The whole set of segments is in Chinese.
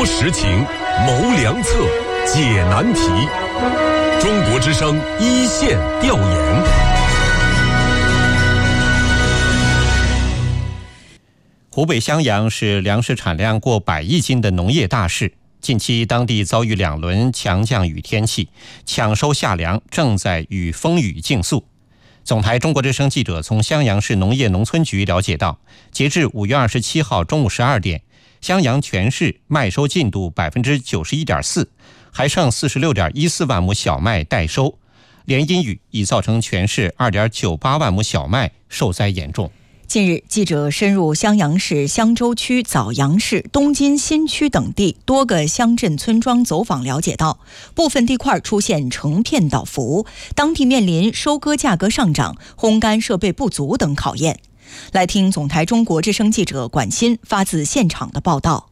实情，谋良策，解难题。中国之声一线调研。 湖北襄阳是粮食产量过100亿斤的农业大市。近期当地遭遇2轮强降雨天气，抢收夏粮正在与风雨竞速。总台中国之声记者从襄阳市农业农村局了解到，截至5月27号中午12点，襄阳全市麦收进度 91.4%， 还剩 46.14 万亩小麦待收。连阴雨已造成全市 2.98 万亩小麦受灾严重。 近日，记者深入襄阳市襄州区枣阳市、东津新区等地多个乡镇村庄走访了解到，部分地块出现成片倒伏，当地面临收割价格上涨、烘干设备不足等考验。来听总台中国之声记者管鑫发自现场的报道。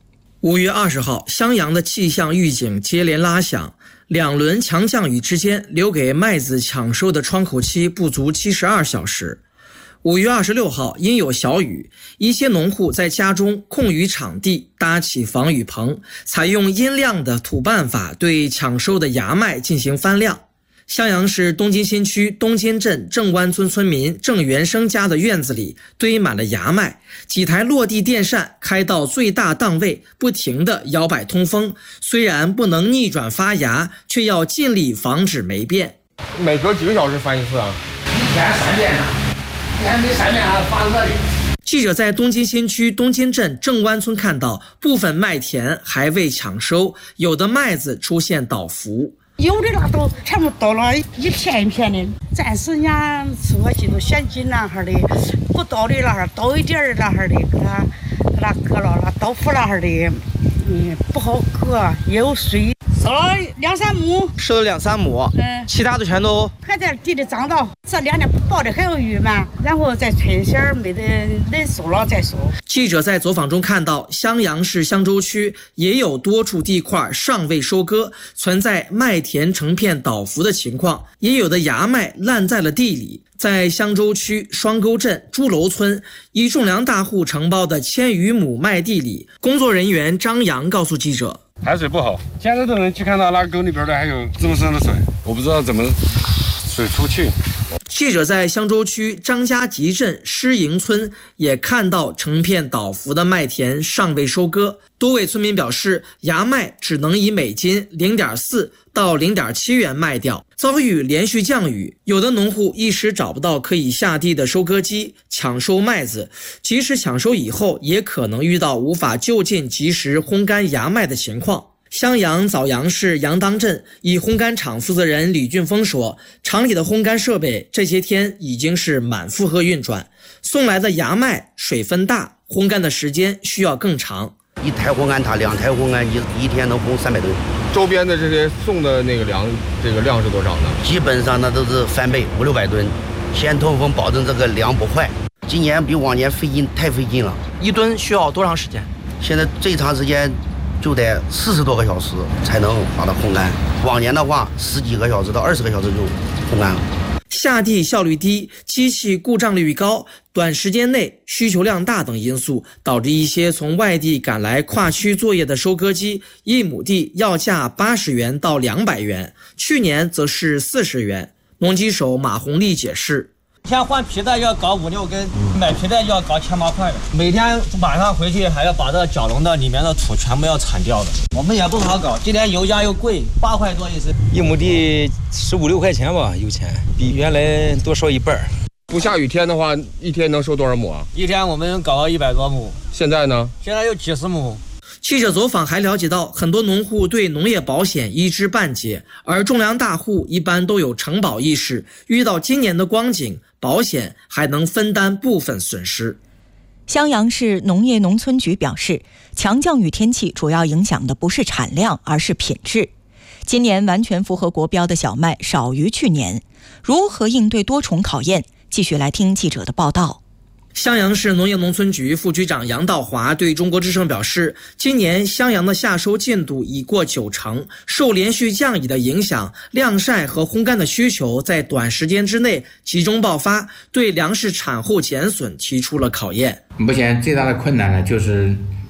5月20号，襄阳的气象预警接连拉响，2轮强降雨之间，留给麦子抢收的窗口期不足72小时。5月26号，因有小雨，一些农户在家中空余场地搭起防雨棚，采用阴晾的土办法对抢收的芽麦进行翻晾。襄阳市东津新区东津镇正湾村村民郑元生家的院子里堆满了芽麦，几台落地电扇开到最大档位，不停地摇摆通风。虽然不能逆转发芽，却要尽力防止霉变。 每隔几个小时翻一次啊？ 一天3遍呢。还没3遍还发热的。 记者在东津新区东津镇正湾村看到，部分麦田还未抢收，有的麦子出现倒伏， 有的那都全部倒了一片一片的。暂时人家我记住先进那哈的，不倒的那哈倒一点儿那哈的，给它割了，倒伏那哈的，不好割，也有水。收了2-3亩， 收了2-3亩，其他的全都还在地里长到。这2年不报的还有雨嘛，然后再春线没得能收了再收。 记者在走访中看到，襄阳市襄州区也有多处地块尚未收割，存在麦田成片倒伏的情况，也有的芽麦烂在了地里。在襄州区双沟镇朱楼村，一种粮大户承包的1000余亩麦地里，工作人员张阳告诉记者， 排水不好，现在都能去看到那个沟里边的还有这么深的水，我不知道怎么水出去。 记者在襄州区张家集镇施营村也看到成片倒伏的麦田尚未收割，多位村民表示，芽麦只能以每斤 0.4 到 0.7 元卖掉。遭遇连续降雨，有的农户一时找不到可以下地的收割机抢收麦子，即使抢收以后，也可能遇到无法就近及时烘干芽麦的情况。襄阳枣阳市杨当镇一烘干厂负责人李俊峰说，厂里的烘干设备这些天已经是满负荷运转，送来的芽麦水分大，烘干的时间需要更长。 1台烘干塔2台烘干一天能烘300吨。 周边的这些送的那个粮，这个量是多少呢？ 基本上那都是翻倍，500-600吨。先通风，保证这个粮不坏。今年比往年太费劲了。 1吨需要多长时间？ 现在最长时间就得40多个小时才能把它烘干，往年的话10几个小时到20个小时就烘干了。 下地效率低，机器故障率高，短时间内需求量大等因素，导致一些从外地赶来跨区作业的收割机，1亩地要价80元到200元，去年则是40元。农机手马红利解释， 天换皮带要搞5-6根，买皮带要搞7-8块的，每天晚上回去还要把这角笼的里面的土全部要铲掉的。我们也不好搞，今年油价又贵，8块多一次 ，1亩地15-16块钱吧，油钱比原来多收1半。 不下雨天的话，一天能收多少亩啊？ 一天我们搞到100多亩。 现在呢？ 现在有几十亩。 记者走访还了解到，很多农户对农业保险一知半解，而种粮大户一般都有承保意识，遇到今年的光景，保险还能分担部分损失。 襄阳市农业农村局表示，强降雨天气主要影响的不是产量，而是品质。今年完全符合国标的小麦少于去年，如何应对多重考验？继续来听记者的报道。 襄阳市农业农村局副局长杨道华对中国之声表示，今年襄阳的夏收进度已过90%，受连续降雨的影响，晾晒和烘干的需求在短时间之内集中爆发，对粮食产后减损提出了考验。 目前最大的困难呢，就是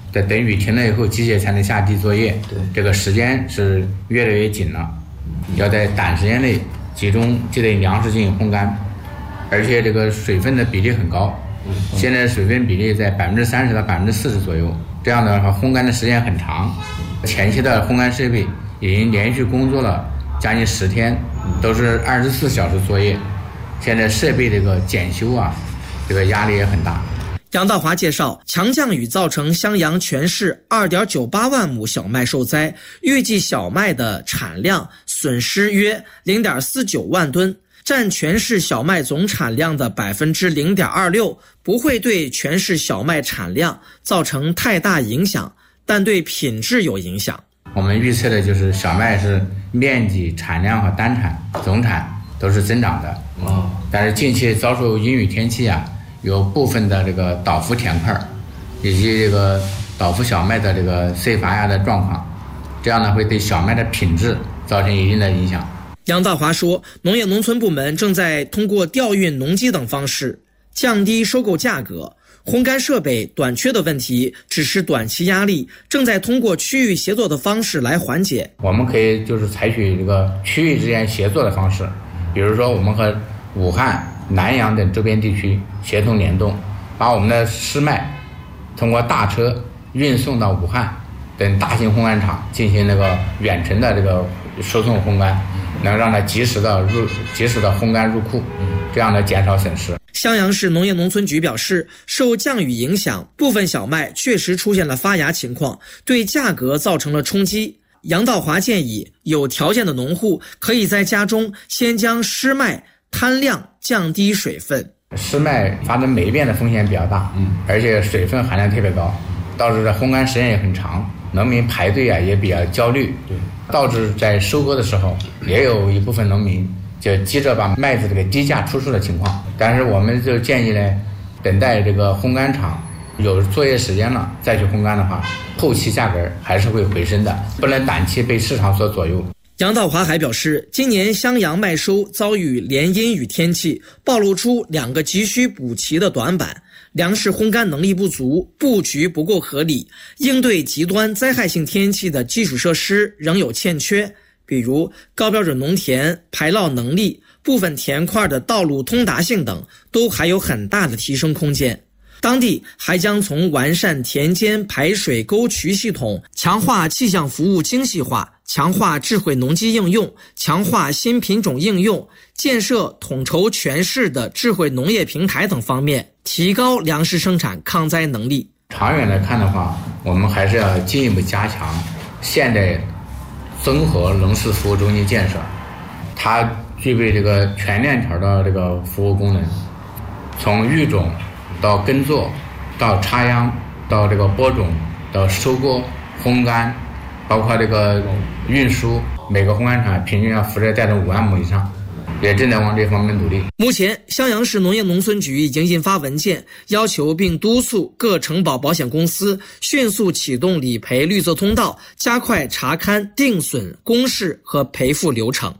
在等雨停了以后，机械才能下地作业。这个时间是越来越紧了，要在短时间内集中就对粮食进行烘干，而且这个水分的比例很高，现在水分比例在30%到40%左右。这样的话，烘干的时间很长。前期的烘干设备已经连续工作了将近10天，都是24小时作业。现在设备这个检修啊，这个压力也很大。 杨道华介绍，强降雨造成襄阳全市2.98万亩小麦受灾，预计小麦的产量损失约0.49万吨，占全市小麦总产量的0.26%，不会对全市小麦产量造成太大影响，但对品质有影响。 我们预测的就是小麦是面积、产量和单产、总产都是增长的。但是近期遭受阴雨天气啊，有部分的这个倒伏田块，以及这个倒伏小麦的这个碎发芽的状况，这样呢会对小麦的品质造成一定的影响。 杨道华说，农业农村部门正在通过调运农机等方式降低收购价格，烘干设备短缺的问题只是短期压力，正在通过区域协作的方式来缓解。 我们可以就是采取这个区域之间协作的方式，比如说我们和武汉、南阳等周边地区协同联动，把我们的湿麦通过大车运送到武汉等大型烘干厂进行那个远程的这个输送烘干，能让它及时的烘干入库，这样的减少损失。 襄阳市农业农村局表示，受降雨影响，部分小麦确实出现了发芽情况，对价格造成了冲击。杨道华建议，有条件的农户可以在家中先将湿麦摊晾，降低水分。 湿麦发生霉变的风险比较大，而且水分含量特别高，导致烘干时间也很长，农民排队啊也比较焦虑，导致在收割的时候也有一部分农民就急着把麦子这个低价出售的情况。但是我们就建议呢，等待这个烘干厂有作业时间了再去烘干的话，后期价格还是会回升的，不能短期被市场所左右。 杨道华还表示，今年襄阳麦收遭遇连阴雨天气，暴露出2个急需补齐的短板：粮食烘干能力不足，布局不够合理，应对极端灾害性天气的基础设施仍有欠缺，比如高标准农田排涝能力、部分田块的道路通达性等，都还有很大的提升空间。当地还将从完善田间排水沟渠系统、强化气象服务精细化、强化智慧农机应用、强化新品种应用、建设统筹全市的智慧农业平台等方面，提高粮食生产抗灾能力。 长远来看的话，我们还是要进一步加强现代综合农事服务中心建设，它具备这个全链条的这个服务功能，从育种到耕作，到插秧，到这个播种，到收割、烘干，包括这个运输，每个烘干厂平均要负责带动5万亩以上，也正在往这方面努力。 目前，襄阳市农业农村局已经印发文件，要求并督促各承保保险公司迅速启动理赔绿色通道，加快查勘定损公示和赔付流程。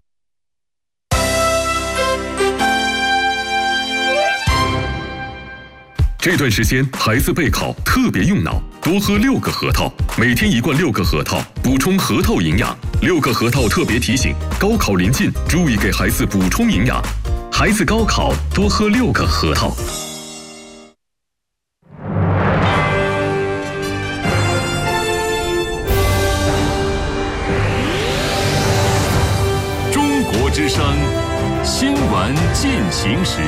这段时间孩子备考特别用脑，多喝6个核桃，每天1罐6个核桃，补充核桃营养。6个核桃特别提醒：高考临近，注意给孩子补充营养。孩子高考多喝6个核桃。中国之声新闻进行时。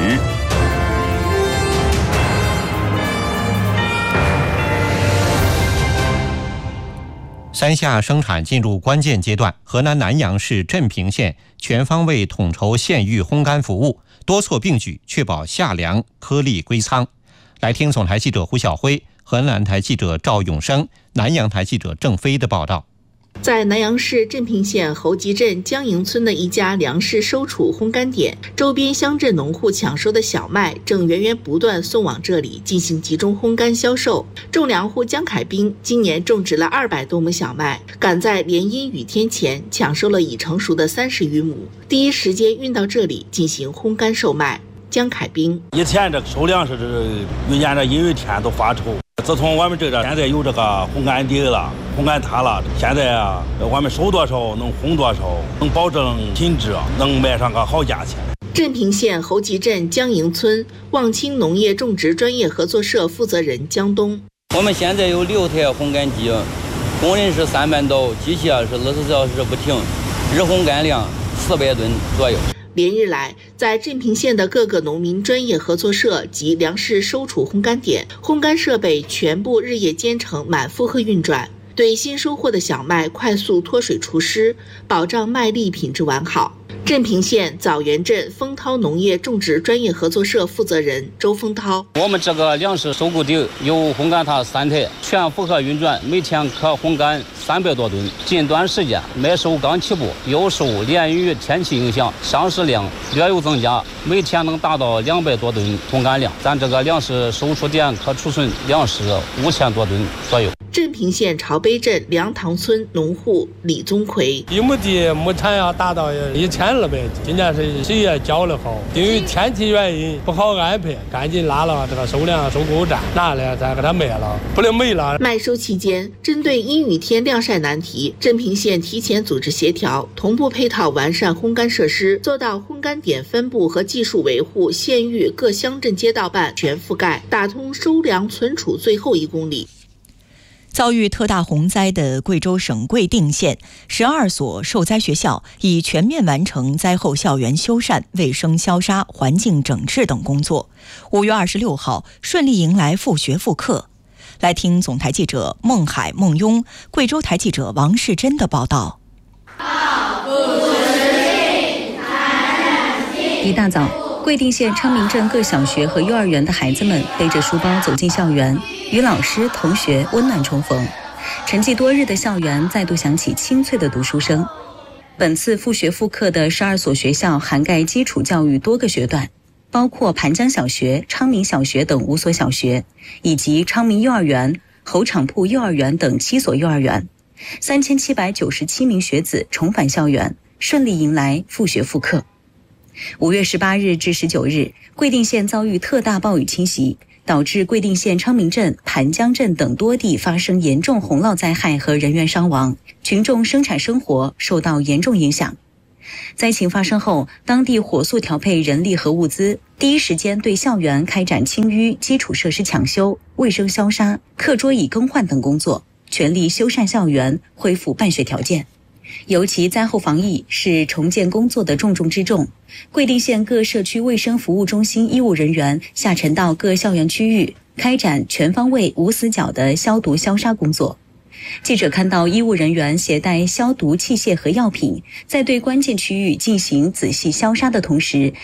三下生产进入关键阶段，河南南阳市镇平县全方位统筹县域烘干服务，多措并举，确保夏粮颗粒归仓。来听总台记者胡晓辉、河南台记者赵永生、南阳台记者郑飞的报道。 在南阳市镇平县侯集镇江营村的一家粮食收储烘干点，周边乡镇农户抢收的小麦正源源不断送往这里进行集中烘干销售。种粮户江凯兵今年种植了200多亩小麦，赶在连阴雨天前抢收了已成熟的30余亩，第一时间运到这里进行烘干售卖。 江凯兵。 以前这个收粮食遇见这阴雨天都发愁，自从我们这现在有这个烘干地了、烘干塔了，现在啊，我们收多少能烘多少，能保证品质，能卖上个好价钱。 镇平县侯集镇江营村望清农业种植专业合作社负责人江东。 我们现在有6台烘干机，工人是300刀，机械是24小时不停，日烘干量400吨左右。 连日来，在镇平县的各个农民专业合作社及粮食收储烘干点，烘干设备全部日夜兼程，满负荷运转，对新收获的小麦快速脱水除湿，保障麦粒品质完好。镇平县枣园镇丰涛农业种植专业合作社负责人周丰涛： 我们这个粮食收购点有烘干塔3台，全负荷运转，每天可烘干300多吨。近段时间麦收刚起步，又受连雨天气影响，上市量略有增加，每天能达到200多吨烘干量。咱这个粮食收储点可储存粮食5000多吨左右。 镇平县朝北镇梁塘村农户李宗奎： 一亩地亩产要达到1200，今年是水也浇得好，因为天气原因不好安排，赶紧拉了这个收粮收购站，拿来再给它卖了，不能没了。 麦收期间，针对阴雨天晾晒难题，镇平县提前组织协调，同步配套完善烘干设施，做到烘干点分布和技术维护县域各乡镇街道办全覆盖，打通收粮存储最后1公里。 遭遇特大洪灾的贵州省贵定县12所受灾学校已全面完成灾后校园修缮、卫生消杀、环境整治等工作。5月26号顺利迎来复学复课。来听总台记者孟海、孟雍、贵州台记者王世珍的报道。 一大早，贵定县昌明镇各小学和幼儿园的孩子们背着书包走进校园，与老师、同学温暖重逢。沉寂多日的校园再度响起清脆的读书声。本次复学复课的12所学校涵盖基础教育多个学段，包括盘江小学、昌明小学等5所小学，以及昌明幼儿园、侯场铺幼儿园等7所幼儿园。3797名学子重返校园，顺利迎来复学复课。5月18日至19日，贵定县遭遇特大暴雨侵袭，导致贵定县昌明镇、盘江镇等多地发生严重洪涝灾害和人员伤亡，群众生产生活受到严重影响。灾情发生后，当地火速调配人力和物资，第一时间对校园开展清淤、基础设施抢修、卫生消杀、课桌椅更换等工作，全力修缮校园，恢复办学条件。尤其灾后防疫是重建工作的重中之重，贵定县各社区卫生服务中心医务人员下沉到各校园区域，开展全方位无死角的消毒消杀工作。记者看到医务人员携带消毒器械和药品，在对关键区域进行仔细消杀的同时，